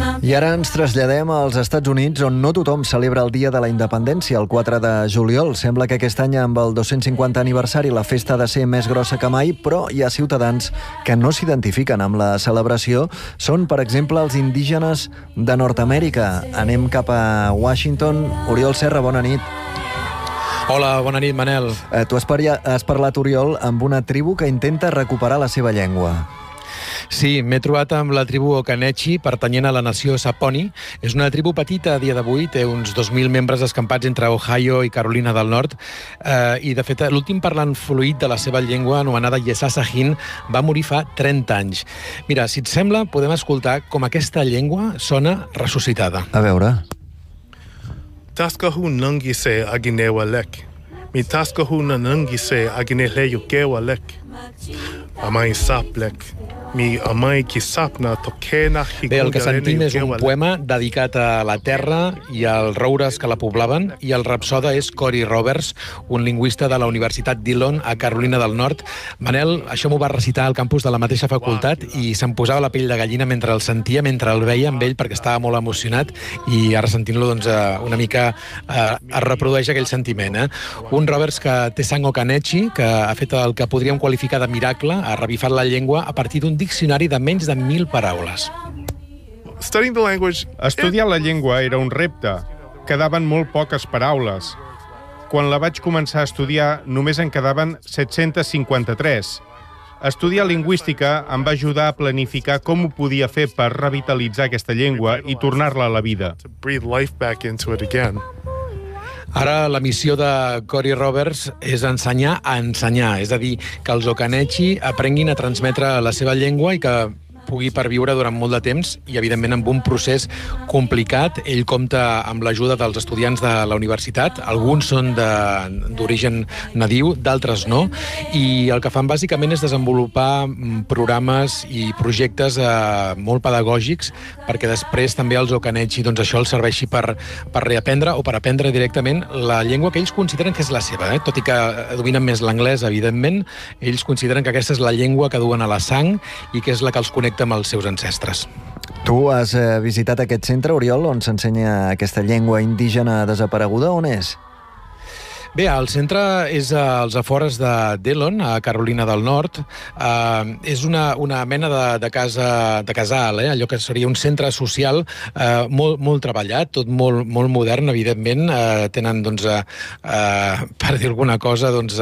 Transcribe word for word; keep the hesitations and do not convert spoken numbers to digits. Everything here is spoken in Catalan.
I ara ens traslladem als Estats Units, on no tothom celebra el Dia de la Independència, el quatre de juliol. Sembla que aquest any, amb el dos-cents cinquanta aniversari, la festa ha de ser més grossa que mai, però hi ha ciutadans que no s'identifiquen amb la celebració. Són, per exemple, els indígenes de Nord-amèrica. Anem cap a Washington. Oriol Serra, bona nit. Hola, bona nit, Manel. Eh, tu has, paria, has parlat, Oriol, amb una tribu que intenta recuperar la seva llengua. Sí, m'he trobat amb la tribu Occaneechi, pertanyent a la nació Saponi. És una tribu petita a dia d'avui, té uns dos mil membres escampats entre Ohio i Carolina del Nord, eh, i de fet l'últim parlant fluid de la seva llengua, anomenada Yesasahin, va morir fa trenta anys. Mira, si et sembla, podem escoltar com aquesta llengua sona ressuscitada. A veure... Taskahu nangi se aginewa lek. Mi taskahu nangi se agineleyu kewa lek. Amai saplek. Mi amai ki sapna tokena hikuda. Bé, el que sentim és un poema dedicat a la terra i als roures que la poblaven, i el rapsoda és Cory Roberts, un lingüista de la Universitat Dillon a Carolina del Nord. Manel, això m'ho va recitar al campus de la mateixa facultat i se'm posava la pell de gallina mentre el sentia, mentre el veia amb ell, perquè estava molt emocionat, i ara sentint-lo doncs, una mica eh, es reprodueix aquell sentiment. Eh? Un Roberts que té sang Occaneechi, que ha fet el que podríem qualificar de miracle, ha revifat la llengua a partir d'un diccionari de menys de mil paraules. Estudiar la llengua era un repte. Quedaven molt poques paraules. Quan la vaig començar a estudiar, només en quedaven set-cents cinquanta-tres. Estudiar lingüística em va ajudar a planificar com ho podia fer per revitalitzar aquesta llengua i tornar-la a la vida. Ara la missió de Cory Roberts és ensenyar a ensenyar, és a dir, que els Occaneechi aprenguin a transmetre la seva llengua i que pugui perviure durant molt de temps, i evidentment amb un procés complicat. Ell compta amb l'ajuda dels estudiants de la universitat, alguns són d'origen nadiu, d'altres no, i el que fan bàsicament és desenvolupar programes i projectes eh, molt pedagògics, perquè després també els Occaneechi doncs, això els serveixi per, per reaprendre o per aprendre directament la llengua que ells consideren que és la seva, eh? Tot i que dominen més l'anglès, evidentment, ells consideren que aquesta és la llengua que duen a la sang i que és la que els connecta amb els seus ancestres. Tu has eh, visitat aquest centre, Oriol, on s'ensenya aquesta llengua indígena desapareguda? On és? Bé, el centre és als afores de Dillon, a Carolina del Nord. Uh, és una, una mena de, de casa de casal, eh? Allò que seria un centre social uh, molt, molt treballat, tot molt, molt modern, evidentment. Uh, tenen, doncs, uh, uh, per dir alguna cosa, doncs,